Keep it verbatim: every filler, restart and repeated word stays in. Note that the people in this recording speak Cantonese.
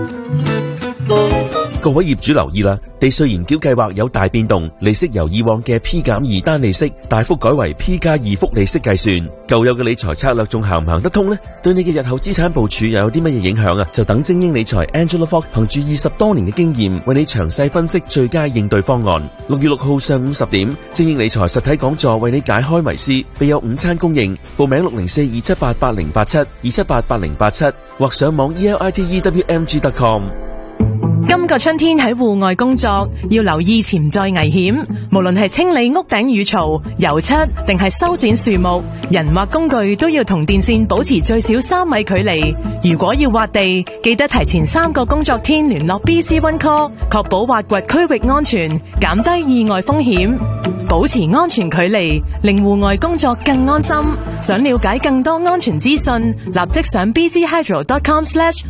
各位業主留意啦，地稅延繳計劃有大變動，利息由以往嘅 P 減二單利息大幅改為 P 加二複利息計算。舊有嘅理財策略仲行唔行得通呢？對你嘅日後資產部署又有啲乜嘢影響啊？就等精英理財 Angela Fox 憑住二十多年嘅經驗，為你詳細分析最佳應對方案。六月六號上午十點，精英理財實體講座為你解開迷思，備有午餐供應。報名六零四二七八八零八七二七八八零八七或上網 e l i t e w m g dot com。 今個春天喺戶外工作，要留意潛在危險。無論係清理屋頂雨槽、油漆，定係修剪樹木，人或工具都要同電線保持最少三米距離。如果要挖地，記得提前三個工作天聯絡 B C One Call， 確保挖掘區域安全，減低意外風險。保持安全距離，令戶外工作更安心。想了解更多安全資訊，立即上 b c hydro dot com slash